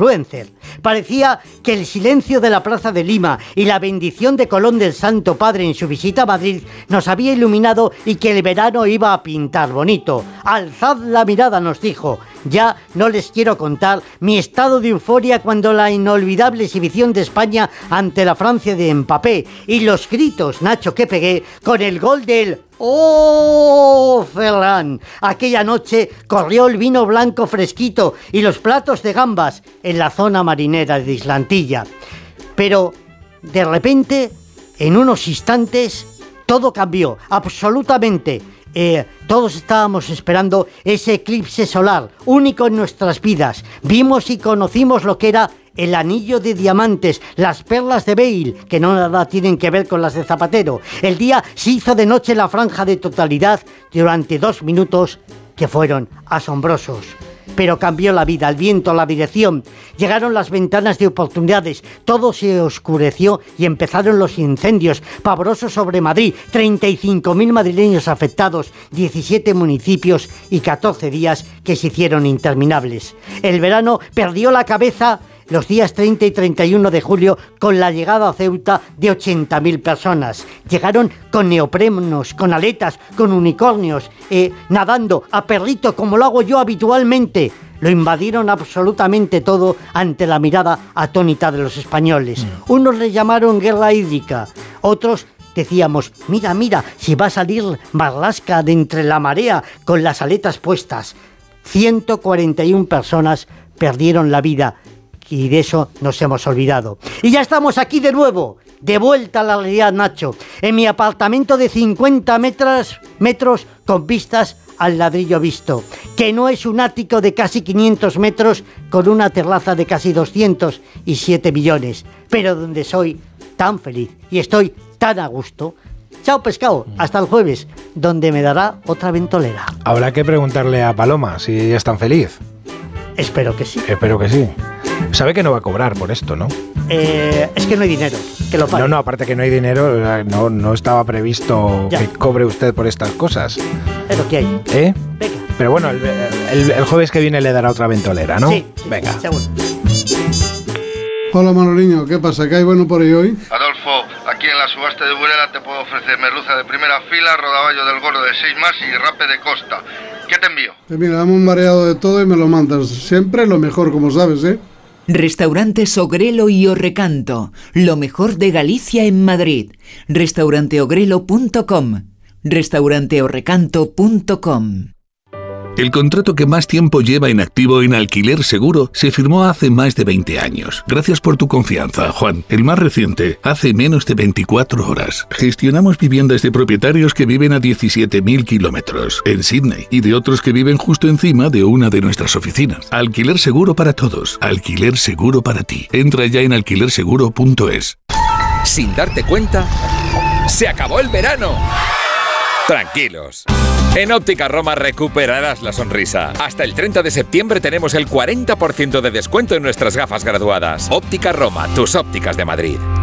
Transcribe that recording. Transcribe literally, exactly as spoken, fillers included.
influencer. Parecía que el silencio de la Plaza de Lima y la bendición de Colón del Santo Padre en su visita a Madrid nos había iluminado y que el verano iba a pintar bonito. Alzad la mirada, nos dijo. Ya no les quiero contar mi estado de euforia cuando la inolvidable exhibición de España ante la Francia de Mbappé y los gritos, Nacho, que pegué con el gol del ¡Oh, Ferran! Aquella noche corrió el vino blanco fresquito y los platos de gambas en la zona marinera de Islantilla. Pero, de repente, en unos instantes, todo cambió, absolutamente. Eh, todos estábamos esperando ese eclipse solar, único en nuestras vidas. Vimos y conocimos lo que era el anillo de diamantes, las perlas de Bale, que no nada tienen que ver con las de Zapatero. El día se hizo de noche en la franja de totalidad durante dos minutos que fueron asombrosos. Pero cambió la vida, el viento, la dirección. Llegaron las ventanas de oportunidades, todo se oscureció y empezaron los incendios pavorosos sobre Madrid. treinta y cinco mil madrileños afectados, diecisiete municipios y catorce días que se hicieron interminables. El verano perdió la cabeza los días treinta y treinta y uno de julio con la llegada a Ceuta de ochenta mil personas. Llegaron con neoprenos, con aletas, con unicornios, eh, nadando a perrito como lo hago yo habitualmente. Lo invadieron absolutamente todo ante la mirada atónita de los españoles. Unos le llamaron guerra hídrica, otros decíamos, mira, mira, si va a salir Marlaska de entre la marea con las aletas puestas. ciento cuarenta y una personas perdieron la vida. Y de eso nos hemos olvidado. Y ya estamos aquí de nuevo, de vuelta a la realidad, Nacho, en mi apartamento de cincuenta metros, metros con vistas al ladrillo visto, que no es un ático de casi quinientos metros con una terraza de casi doscientos y siete millones, pero donde soy tan feliz y estoy tan a gusto. Chao, pescado, hasta el jueves, donde me dará otra ventolera. Habrá que preguntarle a Paloma si ella es tan feliz. Espero que sí. Espero que sí. Sabe que no va a cobrar por esto, ¿no? Eh, es que no hay dinero, que lo pague. No, no, aparte que no hay dinero, no, no estaba previsto ya. Que cobre usted por estas cosas. Es lo que hay. ¿Eh? Venga. Pero bueno, el, el, el jueves que viene le dará otra ventolera, ¿no? Sí, sí, venga. Seguro. Hola Manoliño, ¿qué pasa? ¿Qué hay bueno por ahí hoy? Adolfo, aquí en la subasta de Burela te puedo ofrecer merluza de primera fila, rodaballo del gordo de seis más y rape de costa. ¿Qué te envío? Pues mira, dame un mareado de todo y me lo mandas. Siempre lo mejor, como sabes, ¿eh? Restaurantes Ogrelo y Orrecanto, lo mejor de Galicia en Madrid. restaurante ogrelo punto com, restaurante orrecanto punto com. El contrato que más tiempo lleva en activo en Alquiler Seguro se firmó hace más de veinte años. Gracias por tu confianza, Juan. El más reciente, hace menos de veinticuatro horas. Gestionamos viviendas de propietarios que viven a diecisiete mil kilómetros en Sydney y de otros que viven justo encima de una de nuestras oficinas. Alquiler Seguro para todos. Alquiler Seguro para ti. Entra ya en alquiler seguro punto es. Sin darte cuenta, ¡se acabó el verano! Tranquilos. En Óptica Roma recuperarás la sonrisa. Hasta el treinta de septiembre tenemos el cuarenta por ciento de descuento en nuestras gafas graduadas. Óptica Roma, tus ópticas de Madrid.